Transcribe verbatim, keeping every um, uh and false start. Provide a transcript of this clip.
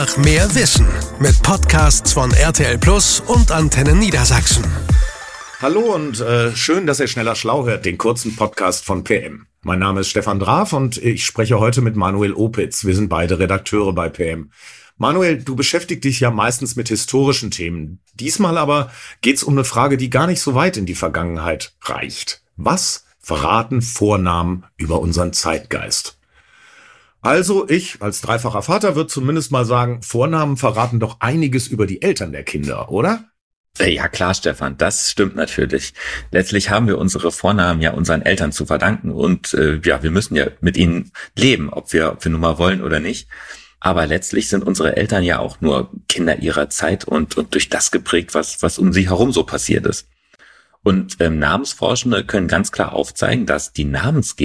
Nach mehr Wissen mit Podcasts von R T L Plus und Antenne Niedersachsen. Hallo und äh, schön, dass ihr Schneller Schlau hört, den kurzen Podcast von P M. Mein Name ist Stefan Draf und ich spreche heute mit Manuel Opitz. Wir sind beide Redakteure bei P M. Manuel, du beschäftigst dich ja meistens mit historischen Themen. Diesmal aber geht's um eine Frage, die gar nicht so weit in die Vergangenheit reicht. Was verraten Vornamen über unseren Zeitgeist? Also ich als dreifacher Vater würde zumindest mal sagen, Vornamen verraten doch einiges über die Eltern der Kinder, oder? Ja klar, Stefan, das stimmt natürlich. Letztlich haben wir unsere Vornamen ja unseren Eltern zu verdanken und äh, ja, wir müssen ja mit ihnen leben, ob wir, ob wir nun mal wollen oder nicht. Aber letztlich sind unsere Eltern ja auch nur Kinder ihrer Zeit und, und durch das geprägt, was, was um sie herum so passiert ist. Und ähm, Namensforschende können ganz klar aufzeigen, dass die Namensgebung